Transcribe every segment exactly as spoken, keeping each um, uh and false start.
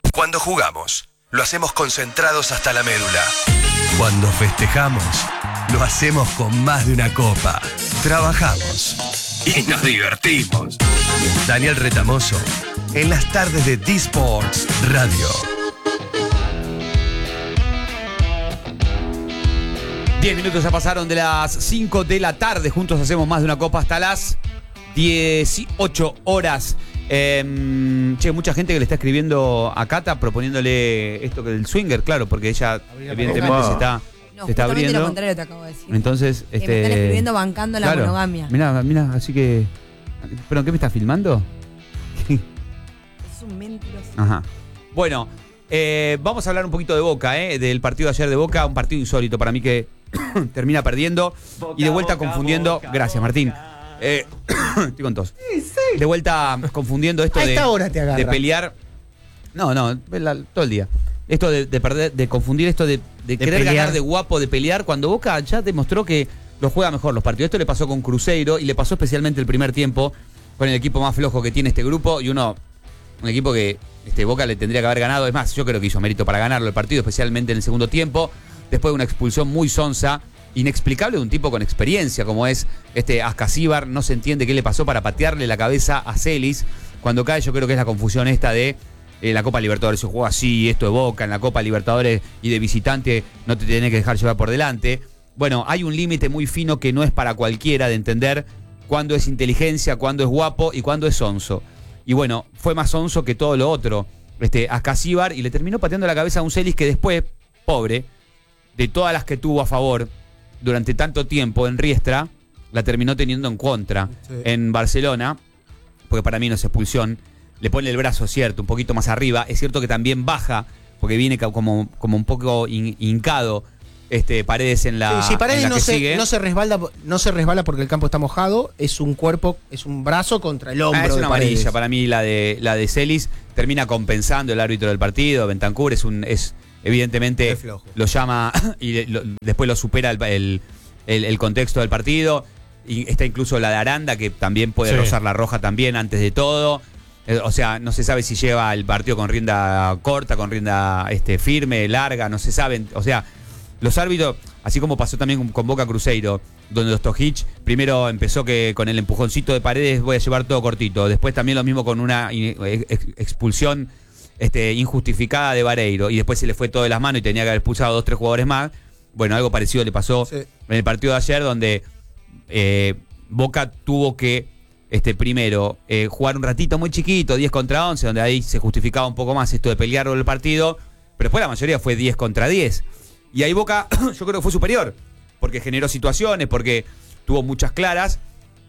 Cuando jugamos, lo hacemos concentrados hasta la médula. Cuando festejamos, lo hacemos con más de una copa. Trabajamos y nos divertimos. Daniel Retamoso, en las tardes de D-Sports Radio. Diez minutos ya pasaron de las cinco de la tarde. Juntos hacemos más de una copa hasta las dieciocho horas. Eh, che, mucha gente que le está escribiendo a Cata proponiéndole esto que del swinger, claro, porque ella evidentemente wow. se está, No, se está abriendo. lo contrario te acabo de decir. Entonces, Que este, me están escribiendo bancando la claro, monogamia. Mirá, mirá, así que. ¿Pero qué me estás filmando? Es un mentiroso. Ajá. Bueno, eh, vamos a hablar un poquito de Boca, eh, del partido de ayer de Boca, un partido insólito para mí que termina perdiendo Boca, y de vuelta Boca, confundiendo. Boca, gracias, Boca. Martín. Eh, estoy con tos. Sí, sí. De vuelta confundiendo esto A de, esta hora te agarra. de pelear. No, no, la- todo el día. Esto de, de perder, de confundir esto de, de, De querer pelear. ganar de guapo, de pelear, cuando Boca ya demostró que lo juega mejor los partidos. Esto le pasó con Cruzeiro y le pasó especialmente el primer tiempo con el equipo más flojo que tiene este grupo y uno, un equipo que este, Boca le tendría que haber ganado. Es más, yo creo que hizo mérito para ganarlo el partido, especialmente en el segundo tiempo, después de una expulsión muy sonsa, inexplicable de un tipo con experiencia como es este Ascasíbar. No se entiende qué le pasó para patearle la cabeza a Celis cuando cae. Yo creo que es la confusión esta de eh, la Copa Libertadores se juega así, esto de Boca, en la Copa Libertadores y de visitante no te tenés que dejar llevar por delante. Bueno, hay un límite muy fino que no es para cualquiera de entender cuándo es inteligencia, cuándo es guapo y cuándo es sonso. Y bueno, fue más sonso que todo lo otro este Ascasíbar y le terminó pateando la cabeza a un Celis que después, pobre, de todas las que tuvo a favor durante tanto tiempo en Riestra, la terminó teniendo en contra. Sí. En Barcelona, porque para mí no es expulsión, le pone el brazo, cierto, un poquito más arriba. Es cierto que también baja, porque viene ca- como, como un poco hin- hincado este, Paredes en la, Sí, si Paredes en la no que se, sigue. no se resbala, no se resbala porque el campo está mojado, es un cuerpo, es un brazo contra el hombro. Ah, es de una Paredes. amarilla para mí la de la de Celis. Termina compensando el árbitro del partido. Bentancur es un es evidentemente Es flojo. lo llama y lo- después lo supera el, el, el- el contexto del partido. Y está incluso la de Aranda, que también puede Sí. rozar la roja también antes de todo. Eh, O sea, no se sabe si lleva el partido con rienda corta, con rienda este, firme, larga, no se sabe. O sea, los árbitros, así como pasó también con Boca Cruzeiro, donde Ostojic primero empezó que con el empujoncito de Paredes voy a llevar todo cortito. Después también lo mismo con una in- ex- expulsión este, injustificada de Vareiro. Y después se le fue todo de las manos y tenía que haber expulsado a dos, tres jugadores más. Bueno, algo parecido le pasó Sí. en el partido de ayer, donde eh, Boca tuvo que este, primero eh, jugar un ratito muy chiquito, diez contra once, donde ahí se justificaba un poco más esto de pelear por el partido. Pero después la mayoría fue diez contra diez. Y ahí Boca, yo creo que fue superior, porque generó situaciones, porque tuvo muchas claras,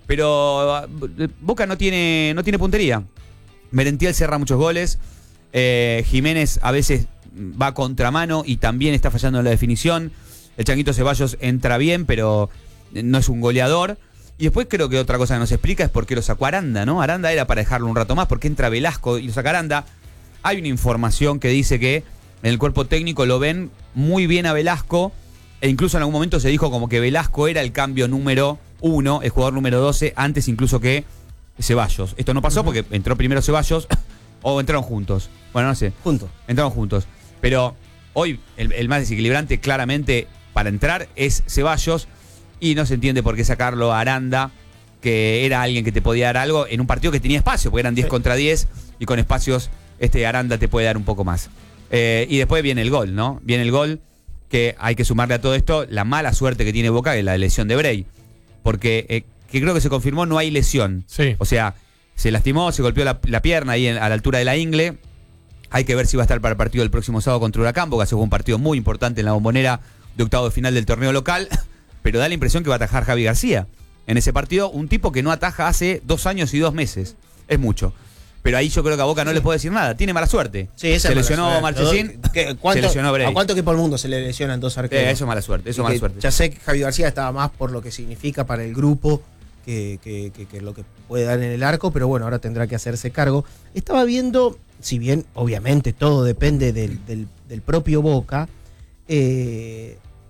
pero eh, Boca no tiene, no tiene puntería. Merentiel cierra muchos goles, eh, Jiménez a veces va a contramano y también está fallando en la definición. El Changuito Ceballos entra bien, pero no es un goleador. Y después creo que otra cosa que nos explica es por qué lo sacó Aranda, ¿no? Aranda era para dejarlo un rato más, porque entra Velasco y lo saca Aranda. Hay una información que dice que en el cuerpo técnico lo ven muy bien a Velasco, e incluso en algún momento se dijo como que Velasco era el cambio número uno, el jugador número doce, antes incluso que Ceballos. Esto no pasó porque entró primero Ceballos o entraron juntos. Bueno, no sé. Juntos. Entraron juntos. Pero hoy el, el más desequilibrante claramente para entrar es Ceballos y no se entiende por qué sacarlo a Aranda, que era alguien que te podía dar algo en un partido que tenía espacio, porque eran diez Sí. contra diez y con espacios este Aranda te puede dar un poco más. Eh, y después viene el gol, ¿no? Viene el gol que hay que sumarle a todo esto la mala suerte que tiene Boca, que es la lesión de Bray. Porque eh, que creo que se confirmó, no hay lesión. Sí. O sea, se lastimó, se golpeó la, la pierna ahí en- a la altura de la ingle. Hay que ver si va a estar para el partido del próximo sábado contra Huracán, porque hace un partido muy importante en la Bombonera de octavo de final del torneo local. Pero da la impresión que va a atajar Javi García en ese partido, un tipo que no ataja hace dos años y dos meses. Es mucho. Pero ahí yo creo que a Boca no le puede decir nada. Tiene mala suerte. Sí, esa se es mala lesionó suerte. Marchesín, ¿Qué- cuánto- se lesionó Bray. ¿A cuánto equipo del mundo se le lesionan dos arqueros? Eh, eso es mala suerte, eso Y es mala que suerte. Ya sé que Javi García estaba más por lo que significa para el grupo que, que, que- que lo que puede dar en el arco, pero bueno, ahora tendrá que hacerse cargo. Estaba viendo, si bien obviamente todo depende del, del- del propio Boca, eh,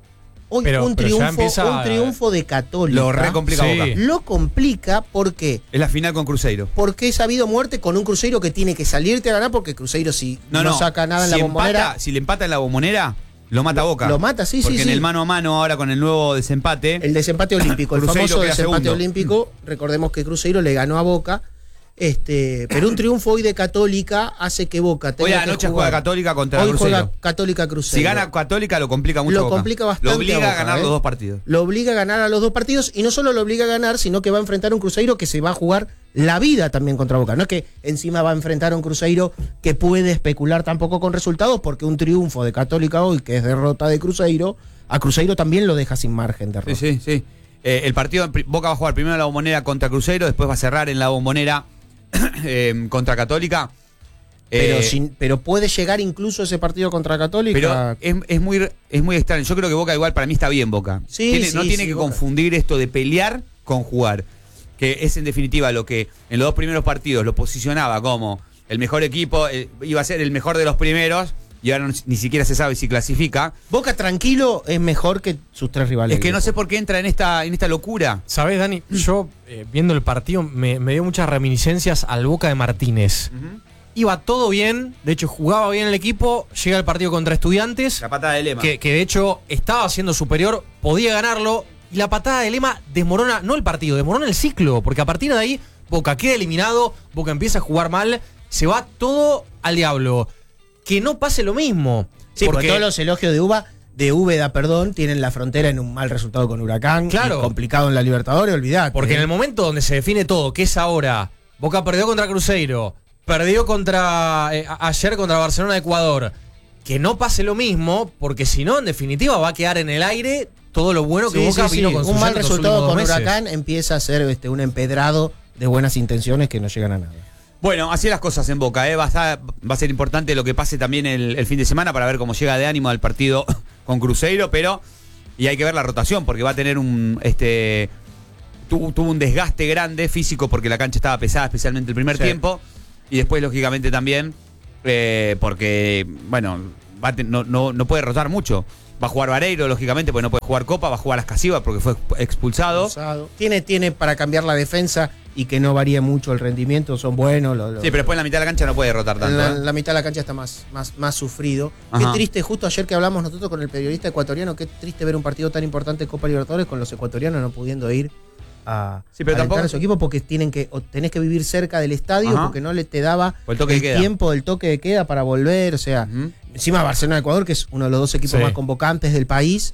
Hoy Pero- un, pero ya triunfo, empieza- un triunfo de Católica Lo re complica Sí. Boca. lo complica porque Es la final con Cruzeiro. porque es habido muerte con un Cruzeiro que tiene que salirte a ganar porque Cruzeiro si no, No, no. saca nada en si la bombonera empata, si le empata en la bombonera, lo mata Boca. lo mata, sí, Porque sí, en sí. el mano a mano ahora con el nuevo desempate. El desempate olímpico, el Cruzeiro famoso queda desempate segundo. olímpico. Recordemos que Cruzeiro le ganó a Boca. Este, pero un triunfo hoy de Católica hace que Boca tenga Hoy que anoche jugar. juega Católica contra Hoy Cruzeiro. juega Católica Cruzeiro. Si gana Católica lo complica mucho. Lo a Boca. complica bastante Lo obliga a a, Boca, ganar ¿eh? los dos partidos. Lo obliga a ganar a los dos partidos y no solo lo obliga a ganar, sino que va a enfrentar a un Cruzeiro que se va a jugar la vida también contra Boca. No es que encima va a enfrentar a un Cruzeiro que puede especular tampoco con resultados, porque un triunfo de Católica hoy, que es derrota de Cruzeiro, a Cruzeiro también lo deja sin margen de Sí, error. sí, sí. Eh, el partido, en pri- Boca va a jugar primero en la bombonera contra Cruzeiro, después va a cerrar en la bombonera eh, contra Católica. Pero, Eh, sin, pero puede llegar incluso ese partido contra Católica. Pero es, es muy, es muy extraño. Yo creo que Boca igual para mí está bien Boca. Sí, Tiene- sí, no tiene sí, que Boca. confundir esto de pelear con jugar. Que es en definitiva lo que en los dos primeros partidos lo posicionaba como el mejor equipo, eh, iba a ser el mejor de los primeros y ahora no- ni siquiera se sabe si clasifica. Boca tranquilo es mejor que sus tres rivales. Es que no sé por qué entra en esta, en esta locura. ¿Sabés, Dani? Yo, eh, viendo el partido, me, me dio muchas reminiscencias al Boca de Martínez. Iba todo bien, de hecho jugaba bien el equipo, llega el partido contra Estudiantes, La patada de Lema. que, que de hecho estaba siendo superior, podía ganarlo, y la patada de Lema desmorona, no el partido, desmorona el ciclo, porque a partir de ahí Boca queda eliminado, Boca empieza a jugar mal, se va todo al diablo. Que no pase lo mismo. Sí, porque porque todos los elogios de Uva, de Úbeda, perdón, tienen la frontera en un mal resultado con Huracán. Claro. Y complicado en la Libertadores, olvidate. Porque ¿eh? en el momento donde se define todo, que es ahora, Boca perdió contra Cruzeiro, perdió contra eh, a- ayer contra Barcelona de Ecuador, que no pase lo mismo, porque si no, en definitiva, va a quedar en el aire todo lo bueno que Sí, Boca sí, vino sí. con Un mal resultado con Huracán empieza a ser este, un empedrado de buenas intenciones que no llegan a nada. Bueno, así las cosas en Boca, ¿eh? va, a estar- va a ser importante lo que pase también el, el fin de semana para ver cómo llega de ánimo al partido con Cruzeiro, pero y hay que ver la rotación porque va a tener un este tu- tuvo un desgaste grande físico porque la cancha estaba pesada, especialmente el primer Sí. tiempo, y después lógicamente también eh, porque bueno va a te- no, no, no puede rotar mucho. Va a jugar Vareiro, lógicamente, porque no puede jugar Copa, va a jugar Las Casivas porque fue expulsado. Usado. Tiene, tiene para cambiar la defensa y que no varíe mucho el rendimiento, son buenos. Lo, lo- Sí, pero después en la mitad de la cancha no puede rotar tanto. la, ¿eh? la mitad de la cancha está más, más, más sufrido. Ajá. Qué triste, justo ayer que hablamos nosotros con el periodista ecuatoriano, qué triste ver un partido tan importante de Copa Libertadores con los ecuatorianos no pudiendo ir a, Sí, pero a alentar tampoco- a su equipo porque tienen que, o tenés que vivir cerca del estadio Ajá. porque no le te daba O el toque de queda. tiempo del toque de queda para volver. O sea, Ujú. encima Barcelona de Ecuador, que es uno de los dos equipos Sí. más convocantes del país,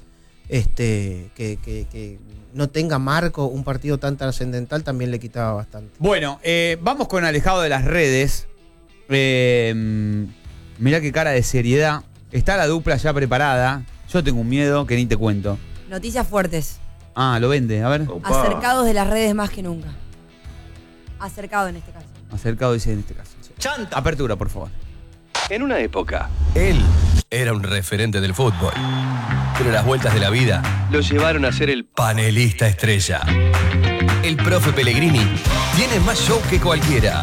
este, que, que- que no tenga marco un partido tan trascendental también le quitaba bastante. Bueno, eh, vamos con alejado de las redes. Eh, mirá qué cara de seriedad. Está la dupla ya preparada. Yo tengo un miedo que ni te cuento. Noticias fuertes. Ah, lo vende, a ver. Acercados de las redes más que nunca. Acercado en este caso. Acercado dice en este caso. Chanta. Apertura, por favor. En una época, él era un referente del fútbol. Pero las vueltas de la vida lo llevaron a ser el panelista estrella. El profe Pellegrini tiene más show que cualquiera.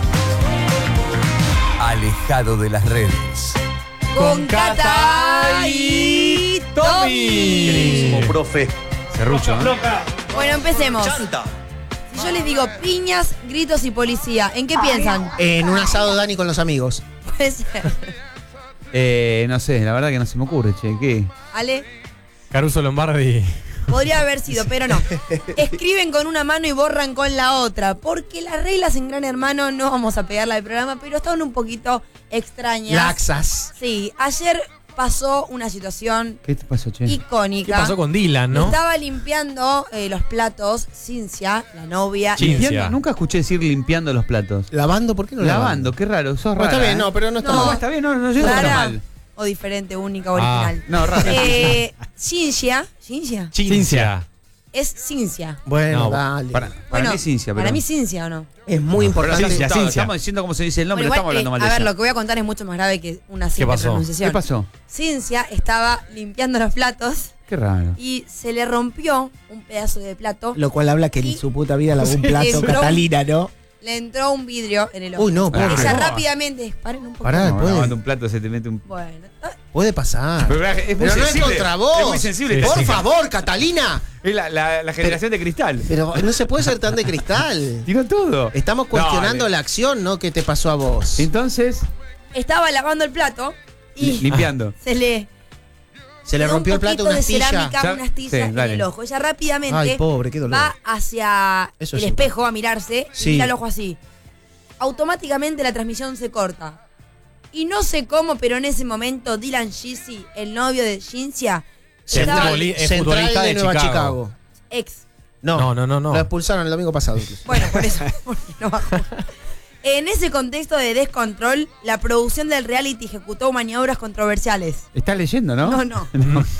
Alejado de las redes. Con Cata y Tommy. Queridísimo profe. Serrucho, ¿eh? Bueno, empecemos. Chanta. Si yo les digo piñas, gritos y policía, ¿en qué piensan? En un asado Dani con los amigos. Puede ser. Eh, no sé, la verdad que no se me ocurre, che. ¿Qué? Ale, Caruso Lombardi. podría haber sido, pero no. Escriben con una mano y borran con la otra. Porque las reglas en Gran Hermano, no vamos a pegarla del programa, pero estaban un poquito extrañas. Laxas. Sí, ayer pasó una situación ¿Qué te pasó, che? icónica. ¿Qué pasó con Dylan, no? Estaba limpiando eh, los platos Cincia, la novia. Sí. Limpiando- Ciencia. nunca escuché decir limpiando los platos. ¿Lavando? ¿Por qué no Lavando, qué raro, sos No, rara. está bien, ¿eh? no, pero no está No. No, mal. está bien, no, no, yo no está Rara mal. o diferente, única, Ah. original. No, rara. Eh, Cincia, Cincia, Cincia. es Cincia. Bueno, No, dale. Para, para Bueno, mí Cincia, pero... para mí Cincia o no. Es muy Pero importante. Cincia, Cincia. estamos diciendo cómo se dice el nombre, Bueno, no estamos igual, hablando eh, mal de a ver, ella. lo que voy a contar es mucho más grave que una simple pasó? pronunciación. ¿Qué pasó? Cincia estaba limpiando los platos Qué raro. y se le rompió un pedazo de plato. Lo cual habla que en Y- su puta vida lavó un plato, Sí. Catalina, ¿no? Le entró un vidrio en el ojo. Uy, no, pobre. Ella Ah. rápidamente, paren un poco. Pará, No, después. lavando un plato se te mete un... Bueno, ah, Puede pasar. Pero, es muy Pero no es sensible, contra vos. es muy sensible. Por Sí. favor, Catalina. Es la, la- la generación de cristal. Pero no se puede ser tan de cristal. Tiró todo. Estamos cuestionando Dale. la acción, ¿no? ¿Qué te pasó a vos? Entonces, Estaba lavando el plato y li- limpiando. se le Se le quedó rompió un el plato poquito una de astilla. cerámica, Ya- una astilla sí, en dale. el ojo. Ella rápidamente Ay, pobre, qué dolor. va hacia Eso el es espejo a mirarse Sí. y mira el ojo así. Automáticamente la transmisión se corta. Y no sé cómo, pero en ese momento Dylan Gizzi, el novio de Cinzia, estaba Central. es Central futbolista de de Nueva Chicago. Chicago. ex. No, No, no, no, no. Lo expulsaron el domingo pasado incluso. Bueno, por eso, porque no bajó. En ese contexto de descontrol, la producción del reality ejecutó maniobras controversiales. Estás leyendo, ¿no? No, no.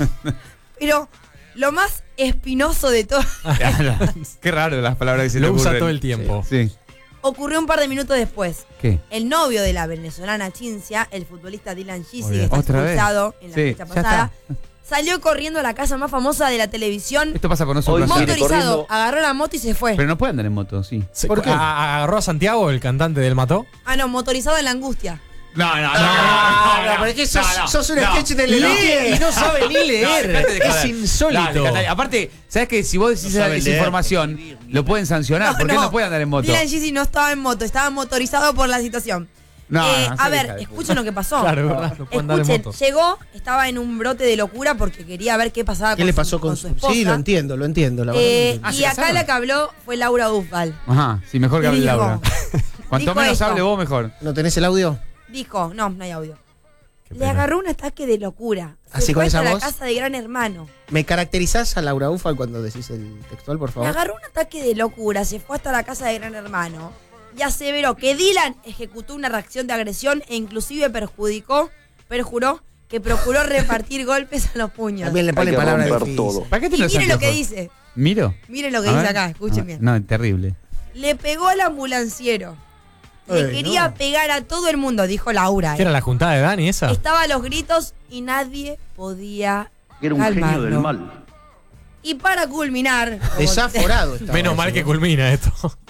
Pero lo más espinoso de todo Qué raro las palabras que se Lo te usa ocurren. todo el tiempo. Sí. ocurrió un par de minutos después. ¿Qué? El novio de la venezolana Cinzia, el futbolista Dylan Gizzi, Muy que bien. está ¿Otra vez? expulsado en la Sí, fecha ya pasada, está. salió corriendo a la casa más famosa de la televisión, Esto pasa por nosotros. Hoy sí. viene motorizado, corriendo. agarró la moto y se fue. Pero no puede andar en moto, sí. Se- ¿Por qué? a- a- ¿Agarró a Santiago, el cantante del Mató? Ah, no, motorizado en la angustia. No, no, no. No, no, pero es que sos, sos un sketch de Lelutier. y no sabe ni leer. dejate de es joder. insólito. Dale, Catalina. Aparte, ¿sabes que si vos decís No esa, sabe esa leer. información, lo pueden sancionar? No, porque él no. no puede andar en moto. Dylan Gizzi no estaba en moto, estaba motorizado por la situación. No, Eh, no, a se ver, deja de escuchen lo que pasó. Claro, es verdad, no puede andar en Escuchen, moto. llegó, estaba en un brote de locura porque quería ver qué pasaba ¿Qué con, le su- pasó con, con su su esposa. Sí, lo entiendo, lo entiendo. La verdad, Eh, lo entiendo. Ah, ¿se y acá casaron? la que habló fue Laura Ufal. Ajá, sí, mejor que hable Dijo- Laura. Cuanto dijo menos esto. hable vos, mejor. ¿No tenés el audio? Dijo, no, no hay audio. Qué Le pena. agarró un ataque de locura. Se ¿Así fue con esa hasta la voz? casa de Gran Hermano. ¿Me caracterizás a Laura Ufal cuando decís el textual, por Le favor? agarró un ataque de locura, se fue hasta la casa de Gran Hermano y aseveró que Dylan ejecutó una reacción de agresión e inclusive perjudicó, perjuró que procuró repartir golpes a los puños. También le Hay ponen que palabras romper difíciles. todo. ¿Para qué te Y lo miren lo que anteojos? dice. ¿Miro? Miren lo que A dice ver. acá, escuchen Ah, bien. No, terrible. Le pegó al ambulanciero. Le Ay, quería no. pegar a todo el mundo, dijo Laura. ¿Qué era la juntada de Dani esa? Estaba a los gritos y nadie podía Era un genio calmarlo. del mal. Y para culminar, como- Desaforado estaba Menos eso, mal que ¿no? culmina esto.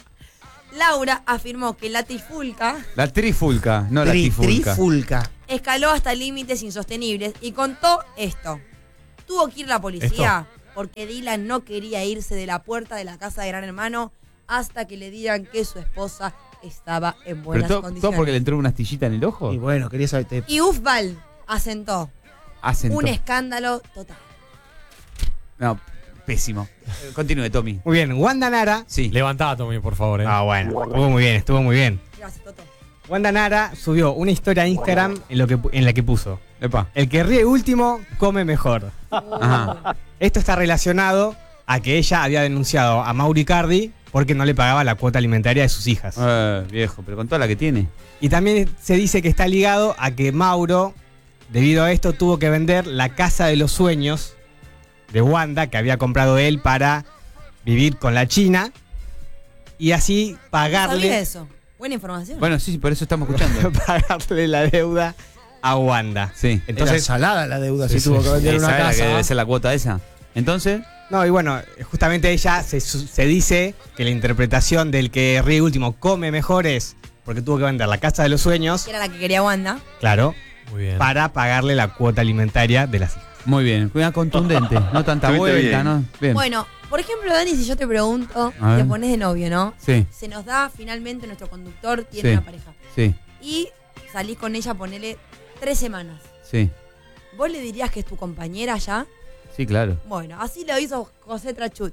Laura afirmó que la trifulca La trifulca, no la Tri- trifulca. Trifulca. escaló hasta límites insostenibles y contó esto. Tuvo que ir la policía porque Dylan no quería irse de la puerta de la casa de Gran Hermano hasta que le digan que su esposa estaba en Pero buenas to- todo condiciones. porque le entró una astillita en el ojo. Y bueno, quería saber. te- Y Ufbal asentó. Asentó. Un escándalo total. No, pésimo. Eh, Continúe, Tommy. Muy bien, Wanda Nara. Sí. Levantá, Tommy, por favor. Eh. Ah, bueno, estuvo muy bien, estuvo muy bien. Gracias, Toto. Wanda Nara subió una historia a Instagram en, lo que, pu- en la que puso: Epa. el que ríe último come mejor. Ajá. Esto está relacionado a que ella había denunciado a Mauri Cardi porque no le pagaba la cuota alimentaria de sus hijas. Eh, viejo, pero con toda la que tiene. Y también se dice que está ligado a que Mauro, debido a esto, tuvo que vender la casa de los sueños de Wanda que había comprado él para vivir con la China y así ¿Sabía pagarle, eso? Buena información. Bueno, sí, sí, por eso estamos escuchando. pagarle la deuda a Wanda. Sí. Entonces, Entonces, salada la deuda Sí, si tuvo sí. que vender Esa una era la que casa. debe ser la cuota esa. Entonces, no, y bueno, justamente ella se, su- se dice que la interpretación del que ríe último come mejor es porque tuvo que vender la casa de los sueños, Que era la que quería Wanda. claro, Muy bien. para pagarle la cuota alimentaria de las hijas. muy bien. Cuida contundente. No tanta Estuviste vuelta, bien. ¿no? Bien. Bueno, por ejemplo, Dani, si yo te pregunto, A ver. te pones de novio, ¿no? Sí, Se nos da, finalmente, nuestro conductor tiene Sí. una pareja. sí, Y salís con ella, ponele tres semanas. sí. ¿Vos le dirías que es tu compañera ya? Sí, claro. Bueno, así lo hizo José Trachut.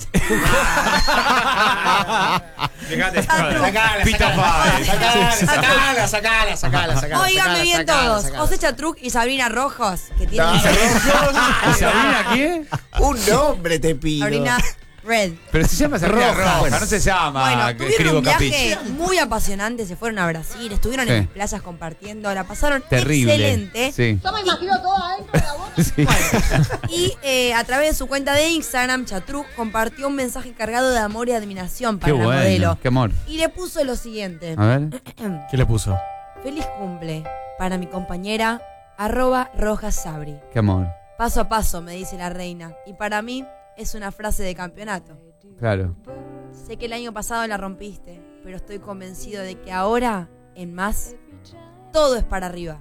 Sacala, Pita sacala, Páez. sacala, sacala, sacala, sacala, sacala. Óigame bien sacala, todos. sacala. José Chatruc y Sabrina Rojos, que tienen ¿Y Sabrina qué? Un nombre te pido. Sabrina Red. Pero se llama Sabrina Roja. Roja, Bueno. no se llama Bueno, que tuvieron escribo un viaje capiche. muy apasionante, se fueron a Brasil, estuvieron Sí. en las playas compartiendo, la pasaron Terrible. excelente. Sí. Yo me imagino todo adentro de la boca. Sí. Y eh, a través de su cuenta de Instagram, Chatruc compartió un mensaje cargado de amor y admiración para Qué la bueno, modelo. qué amor. Y le puso lo siguiente. A ver. ¿Qué le puso? Feliz cumple para mi compañera arroba Rojas Sabri. Qué amor. Paso a paso, me dice la reina. Y para mí es una frase de campeonato. Claro. Sé que el año pasado la rompiste, pero estoy convencido de que ahora, en más, todo es para arriba.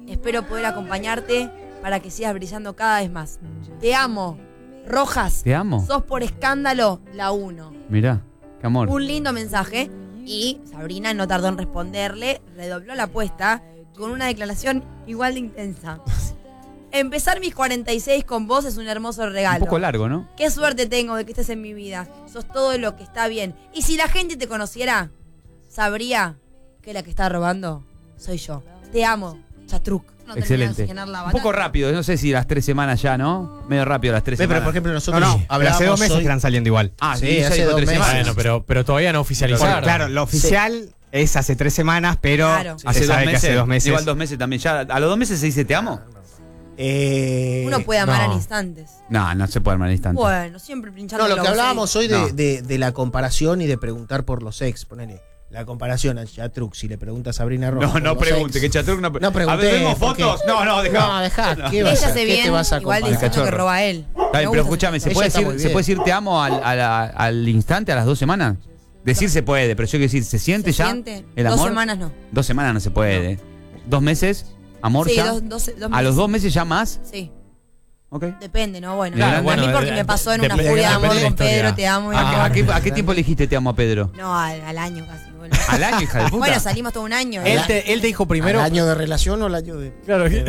Espero poder acompañarte para que sigas brillando cada vez más. Te amo. Rojas. Te amo. Sos por escándalo la uno. Mirá, qué amor. Un lindo mensaje. Y Sabrina no tardó en responderle, redobló la apuesta con una declaración igual de intensa. Empezar mis cuarenta y seis con vos es un hermoso regalo. Un poco largo, ¿no? Qué suerte tengo de que estés en mi vida. Sos todo lo que está bien. Y si la gente te conociera, sabría que la que está robando soy yo. Te amo, Chatruc. No terminé de Excelente. oxigenar la Un batata. poco rápido, no sé si las tres semanas ya, ¿no? Medio rápido las tres Ve, semanas. pero por ejemplo No, nosotros no, pero hablábamos hace dos meses hoy- que están saliendo igual. Ah, Sí, sí, ya hace dijo dos tres meses. semanas. Bueno, pero, pero todavía no Porque, oficializaron. claro, lo oficial es hace tres semanas, pero Claro. se Hace dos, sabe que meses, hace dos meses. Igual dos meses también. Ya, ¿a los dos meses se dice te amo? Eh, Uno puede amar no. al instantes. No, no se puede armar al instante. Bueno, siempre pinchando No, lo globos, que hablábamos sí. hoy de, No. de- de la comparación y de preguntar por los ex, ponele. La comparación a Chatruc, si le pregunta a Sabrina Rojas. No, por no los pregunte, ex. que Chatruc no No pregunté, A ver, ¿vemos porque- fotos? No, no, dejá. No, dejá. ¿Qué, Ella vas a, hace ¿qué bien, te vas a igual comparar? diciendo que Cachorro. roba a él. Está Me bien, pero gusta escúchame, ese- ¿se Ella puede, está decir, muy ¿se bien. puede decir te amo al, a la- al instante, a las dos semanas? Decir se puede, pero yo quiero decir, ¿se siente ¿Se ya siente? el Dos amor? semanas no. Dos semanas no se puede. ¿Dos meses? ¿Amor Sí, ya? dos, dos, dos ¿A meses. los dos meses ya más? Sí, Ok. depende, ¿no? Bueno, Claro, a bueno, mí porque de- me pasó en de- una de- furia de depende amor de la con Pedro, historia. te amo. y ¿A, me a amo. qué, a qué tiempo le dijiste te amo a Pedro? No, al, al año casi. boludo. ¿Al año, hija de puta? Bueno, salimos todo un año. Él ¿verdad? te, él te dijo primero. ¿Al año de relación o al año de...? Claro, que-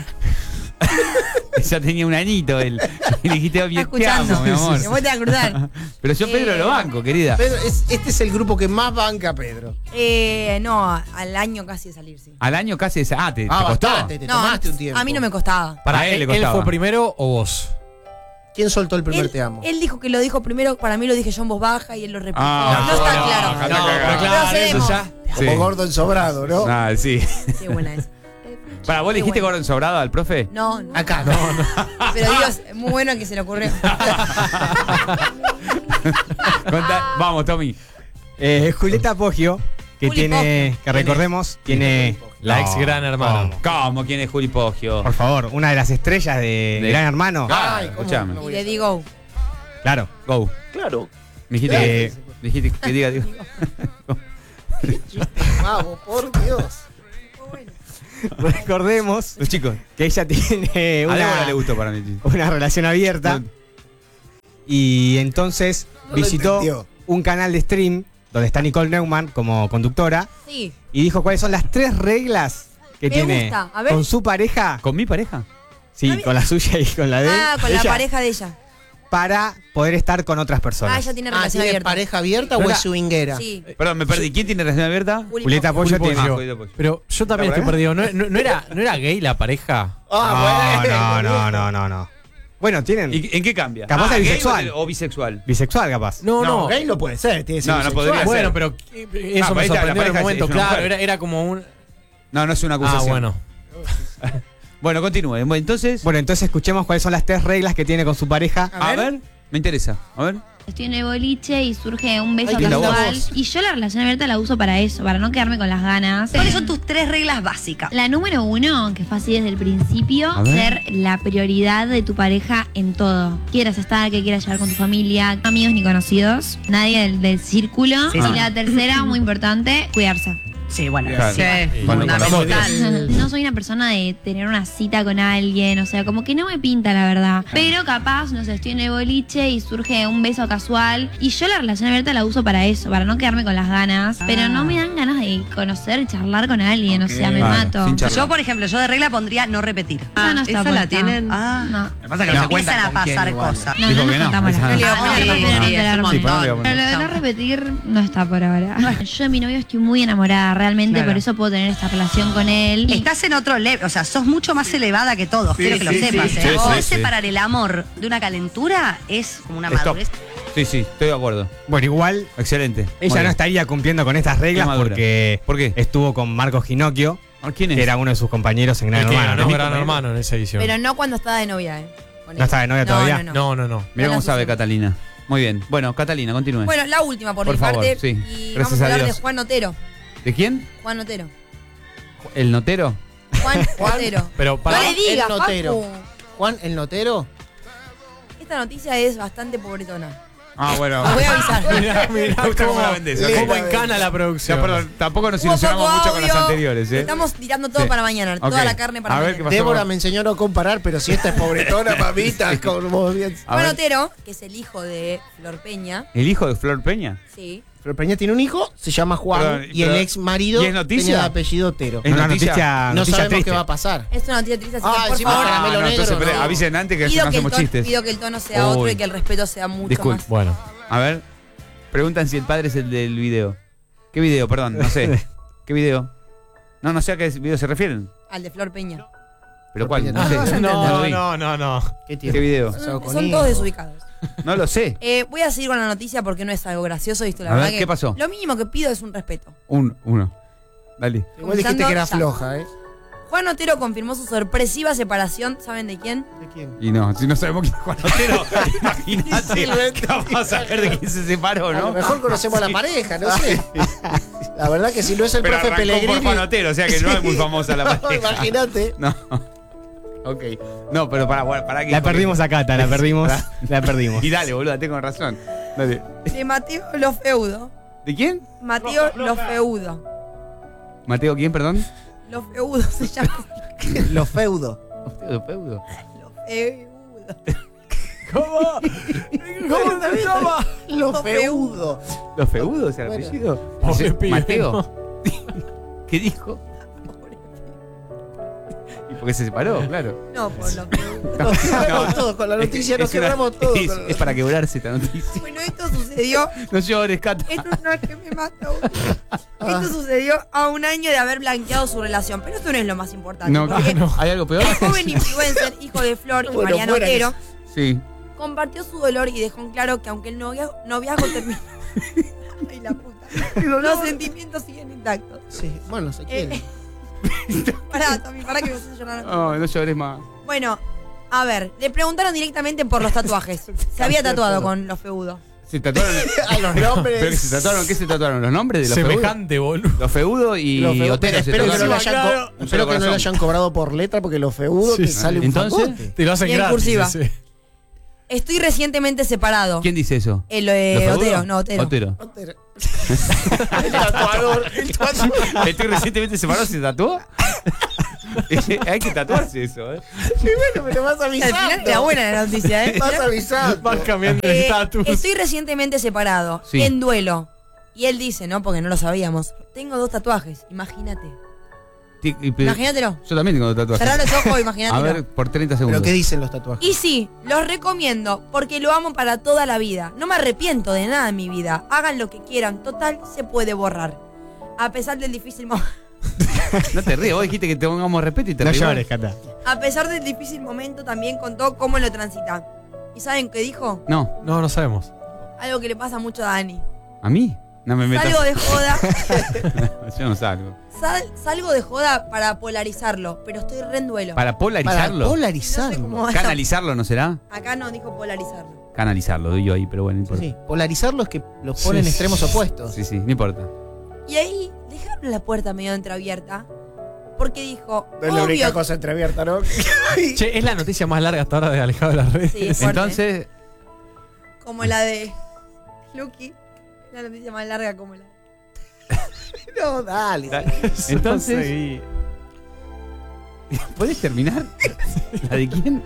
Ya tenía un añito él. Y le dijiste, Está bien, te escuchando. amo, mi amor. Después te va a cruzar. Pero yo Pedro Eh, lo banco, querida. Pedro, es- este es el grupo que más banca a Pedro. Eh, no, al año casi de salir, sí. Al año casi esa. Ah, ¿te, Ah, te costó? bastante, te No, tomaste un tiempo. a mí no me costaba. para A él él, le él costaba. fue primero o vos. ¿Quién soltó el primer Él, te amo? él dijo que lo dijo primero, para mí lo dije yo en voz baja y él lo repitió. Ah, no está no, claro. no, No, pero cagado. claro, eso Procedemos. ya. Como Sí. gordo ensobrado, ¿no? Ah, sí. Qué buena es. Para, ¿vos le Qué dijiste bueno. Gordon Sobrado al profe? No, no. Acá, no, no. Pero digo, es muy bueno que se le ocurrió. Contá- Vamos, Tommy. Eh, Julieta Poggio, que Juli tiene, Poggio. que recordemos, tiene La ex Gran Hermano. ¿cómo? ¿Cómo? ¿Quién es Juli Poggio? Por favor, una de las estrellas de, De- Gran Hermano. Ah, Ay, ¿cómo escuchame. no Y voy le a- digo, Claro. Go. Claro. Me dijiste, Eh, que, me dijiste que diga, digo. Vamos, por Dios. Recordemos Los chicos. que ella tiene A Débora una, le gustó para mí. una relación abierta y entonces No lo visitó entendió. un canal de stream donde está Nicole Neumann como conductora sí. y dijo cuáles son las tres reglas que Me tiene gusta. A ver. con su pareja, ¿Con mi pareja? sí, con la suya y con la de él, Ah, con la ella, pareja de ella. para poder estar con otras Ah, personas. ella tiene Ah, relación ¿tiene abierta. pareja abierta o Hola. es swinguera? Sí. Perdón, me perdí. ¿Quién tiene relación abierta? Juli Julieta Poggio. Poggio tiene. Ah, Julieta Poggio. Pero yo también ¿Está estoy perdido. ¿No, no, no era, ¿No era gay la pareja? Ah, no, bueno, no, no, no, no, no. Bueno, tienen ¿Y en qué cambia? Capaz Ah, es ¿gay bisexual. O, o bisexual. bisexual capaz. No, No, no. gay no puede ser, tiene que ser No, no bisexual. podría Bueno, ser. pero eh, Ah, eso pero me ahí está, la sorprendió en el pareja momento. es una Claro, mujer. era, era como un. No, no es una acusación. Ah, bueno. Bueno, continúe. Bueno, entonces. Bueno, entonces escuchemos cuáles son las tres reglas que tiene con su pareja. a ver. Me interesa. A ver. Estoy en el boliche y surge un beso Ay, qué linda casual. voz. Y yo la relación abierta la uso para eso, para no quedarme con las ganas. ¿Cuáles son tus tres reglas básicas? La número uno, que fue así desde el principio, A ver. ser la prioridad de tu pareja en todo. Quieras estar, que quieras llevar con tu familia, no amigos ni conocidos, nadie del, del círculo. Sí, y sí. la tercera, muy importante, cuidarse. Sí, bueno, Claro. sí, Cuando fundamental. No soy una persona de tener una cita con alguien, o sea, como que no me pinta la verdad. Pero capaz, no sé, estoy en el boliche y surge un beso casual. Y yo la relación abierta la uso para eso, para no quedarme con las ganas. Pero no me dan ganas de conocer y charlar con alguien, o sea, me Claro, mato. sin charlar. Yo, por ejemplo, yo de regla pondría no repetir. Esa no está ¿Esa la puesta. tienen? Ah, No. Lo que pasa es no empiezan a pasar cosas. No, Dijo no que nos no, contamos esa las no. cosas. Ah, sí, No, sí, no, sí, no, es un no, Sí, para montón. mí, Pero lo de no repetir no está por ahora. Yo de mi novio estoy muy enamorada, realmente, Claro. por eso puedo tener esta relación con él. Y- Estás en otro level, o sea, sos mucho más elevada que todos, quiero que lo sí, sepas. sí, ¿eh? sí, Poder sí, sí. separar el amor de una calentura es como una Stop. madurez. Sí, sí, estoy de acuerdo. Bueno, igual Excelente. Muy ella bien. no estaría cumpliendo con estas reglas Qué madura. porque ¿Por qué? estuvo con Marcos Ginocchio, Ah, ¿Quién es? que era uno de sus compañeros en Gran El que Hermano. ganó ¿no? Gran Hermano en esa edición. Pero no cuando estaba de novia, ¿eh? Con ¿No ella. está de novia No, todavía? no, no. No, no, no. Mira No cómo la sabe sucede. Catalina. Muy bien. Bueno, Catalina, continúe. Bueno, la última por, Por mi favor, parte. sí. Y Gracias vamos a a hablar Dios. de Juan Otero. ¿De quién? Juan Otero. ¿El notero? Juan Otero. Pero para. No le digas, El notero. Facu. Juan, el notero. Esta noticia es bastante pobretona. Ah, bueno. Os voy a avisar. Mirá, mirá Me gusta cómo cómo, la vendés, cómo ok. encana la Ya, producción. perdón, tampoco nos Hubo ilusionamos poco mucho con las audio. anteriores, ¿eh? Estamos tirando todo Sí. para mañana. Ok. Toda la carne para A ver mañana. qué pasó. Débora me enseñó a no comparar, pero si esta es pobretona, mamita, como bien. A Juan ver. Otero, que es el hijo de Flor Peña. ¿El hijo de Flor Peña? Sí. Flor Peña tiene un hijo, se llama Juan, Perdón, y el pero- ex marido ¿y es noticia? tenía el apellido Otero. ¿Es una noticia? noticia, No noticia sabemos triste. qué va a pasar. Es una noticia triste, así Ah, que por encima favor. caramelo Ah, no, negro, entonces pero no. avisen antes que así Pido no que, el hacemos tono, chistes. pido que el tono sea otro Uy. y que el respeto sea mucho Disculpe. más. Bueno. A ver, preguntan si el padre es el del video. ¿Qué video? Perdón, no sé. ¿Qué video? No, no sé a qué video se refieren. Al de Flor Peña. ¿Pero Flor cuál? Peña. No sé. Ah, no, lo No, vi. no, no, no. ¿Qué ¿Qué tiene? video? Pasado con Son hijo. todos desubicados. No lo sé. Eh, voy a seguir con la noticia porque no es algo gracioso, ¿viste? La A verdad ver, que ¿qué pasó? Lo mínimo que pido es un respeto. Un, uno. Dale. Igual dijiste que era Ya. floja, ¿eh? Juan Otero confirmó su sorpresiva separación. ¿Saben de quién? ¿De quién? Y no, si no sabemos quién es Juan Otero, imagínate. Vamos a ver de quién se separó, A lo ¿no? mejor conocemos a la pareja, no sé. La verdad que si no es el Pero profe arrancó por Pellegrini. Juan Otero, o sea que no es muy famosa la No, pareja. imagínate. No. Ok. No, pero para, para que. La perdimos a Cata, la perdimos. La perdimos. Y dale, boluda, tengo razón. Dale. De Mateo Lofeudo. ¿De quién? Mateo Lofeudo. Mateo, ¿quién, perdón? Lofeudo se llama. Los feudos. Mateo Feudo. Lofeudo. ¿Cómo? ¿Cómo se llama? Los Los feudos. ¿Los feudos, el Bueno. apellido? Pobre Ese- pibe, Mateo. ¿Qué dijo? ¿Y por qué se separó? Claro. No, por Lofeudo. Nos quebramos No. todo, con la noticia Es- nos es una- quebramos todo. Es, con- es para quebrarse esta noticia. Bueno, esto sucedió. No llores, Cata. Esto no es que me mató. Esto sucedió a un año de haber blanqueado su relación. Pero esto no es lo más importante. No, porque no. ¿Hay algo peor? el joven influencer, hijo de Flor y Bueno, Mariano fuera que Otero, Sí. compartió su dolor y dejó en claro que aunque el novia- noviazgo terminó. Ay, la puta. Los sentimientos siguen intactos. Sí, bueno, se quiere. Eh, pará, Tommy, pará que me estoy llorando. Oh, no llores más. Bueno, a ver, le preguntaron directamente por los tatuajes. Se había tatuado con los feudos. ¿Se tatuaron? A los nombres. ¿Pero que se tatuaron? ¿Qué se tatuaron? ¿Los nombres de los feudos? Semejante, boludo. Los feudos y Los feudos, Otero se espero que no tatuaron. le hayan, co- Claro. espero solo que no le corazón. hayan cobrado por letra porque los feudos Sí, te sí. sale un Entonces, facote. Te lo hacen Y en gratis. cursiva. ese. Estoy recientemente separado. ¿Quién dice eso? El eh, ¿Los feudos? Otero, no, Otero. Otero. El tatuador. El tatuador. Estoy recientemente separado, ¿se tatuó? Hay que tatuarse eso, ¿eh? Sí, bueno, pero vas Al final avisando. era buena la noticia, ¿eh? Vas avisando. Vas cambiando el Eh, estatus. estoy recientemente separado, Sí. en duelo. Y él dice, ¿no? Porque no lo sabíamos. Tengo dos tatuajes, imagínate. Sí, y- pero- Imagínatelo. Yo también tengo tatuajes. Cerrá los ojos, A imagínatelo. ver, por treinta segundos. ¿Pero qué dicen los tatuajes? Y sí, los recomiendo porque lo amo para toda la vida. No me arrepiento de nada en mi vida. Hagan lo que quieran, total se puede borrar. A pesar del difícil mo- No te ríes, vos dijiste que te pongamos respeto y te No ríes. llores, Cata. a pesar del difícil momento también contó cómo lo transita. ¿Y saben qué dijo? No, No, no sabemos. Algo que le pasa mucho a Dani. ¿a mí? No me metas. Salgo de joda, Yo no salgo. sal- salgo de joda para polarizarlo, pero estoy re en duelo. Para Para polarizarlo. No sé polarizarlo. cómo vaya. Canalizarlo, ¿no será? Acá no dijo polarizarlo. Canalizarlo, doy yo ahí, pero bueno, no Sí, importa. sí. Polarizarlo es que los ponen en Sí, extremos sí. opuestos. Sí, sí, no importa. Y ahí dejaron la puerta medio entreabierta porque dijo, No es la única obvio, cosa entreabierta, ¿no? Che, es la noticia más larga hasta ahora de Alejado de las Redes. Sí, es fuerte. Entonces, como la de Lucky, la noticia más larga como la. No, dale. entonces, Seguí. ¿podés terminar? ¿La de quién?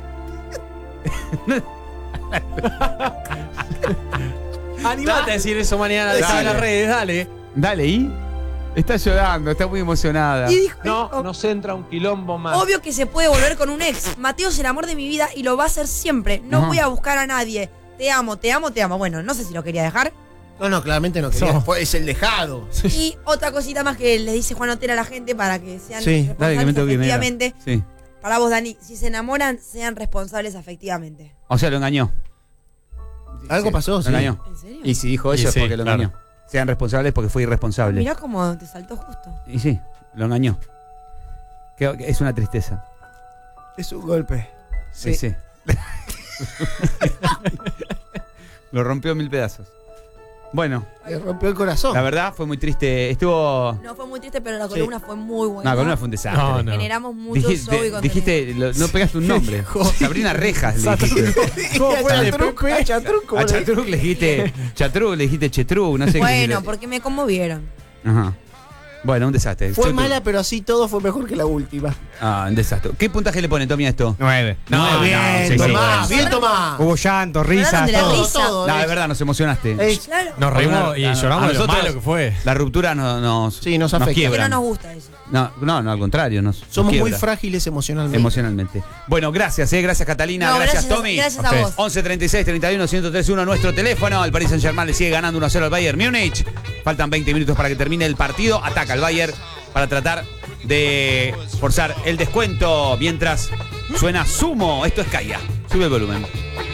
Animate a decir eso mañana, Alejado de las Dale. Redes, dale. Dale, ¿y? Está llorando, está muy emocionada. Y dijo, No, nos entra un quilombo más. obvio que se puede volver con un ex. Mateo es el amor de mi vida y lo va a hacer siempre. No Ajá. voy a buscar a nadie. Te amo, te amo, te amo. Bueno, no sé si lo quería dejar. No, no, claramente no quería. No. Fue- Es el dejado. Y otra cosita más que le dice Juan Otero a la gente para que sean Sí, dale, que me responsables tengo que ir, negra. afectivamente. Sí. Para vos, Dani, si se enamoran, sean responsables afectivamente. O sea, lo engañó. Algo Sí, pasó, Lo sí. engañó. ¿En serio? Y si dijo eso Y es sí, porque lo claro. engañó. Sean responsables porque fue irresponsable. Mirá cómo te saltó justo. Y sí, lo engañó. Que- que es una tristeza. Es un golpe. Sí, sí. Lo rompió en mil pedazos. Bueno, Le rompió el corazón. la verdad fue muy triste. Estuvo. No fue muy triste, pero la columna fue muy buena. No, la columna fue un desastre. No, no. Generamos mucho Dij- show y de- contenido. dijiste, lo- no pegaste un nombre. Sabrina Rejas le dijiste. ¿Cómo fue a Chatruc? A Chatruc, A Chatruc le dijiste Chatruc, le dijiste Chetruc, no sé qué. Bueno, dijiste. porque me conmovieron. Ajá. Bueno, un desastre. Fue Chetruc. mala, pero así todo fue mejor que la última. Ah, un desastre. ¿Qué puntaje le pone Tommy a esto? Nueve. No, bien, sí, sí. Tomás, bien, Tomás. Hubo llanto, risas, Hablaron de la todo. risa. todo. No, de verdad, nos emocionaste. Eh, Claro. Nos reímos y A- a lloramos de lo nosotros malo que fue. La ruptura no- nos, Sí, nos afecta. Que quiebra. no nos gusta eso. No, no, no, al contrario, nos, nos Somos muy quiebra frágiles emocionalmente. emocionalmente. Bueno, gracias, eh, gracias Catalina, No, gracias, gracias a- Tommy. gracias a vos. once treinta y seis treinta y uno ciento tres uno nuestro teléfono. El Paris Saint-Germain le sigue ganando uno a cero al Bayern Múnich. Faltan veinte minutos para que termine el partido. Ataca el Bayern para tratar de forzar el descuento mientras suena Sumo. Esto es Kaya. Sube el volumen.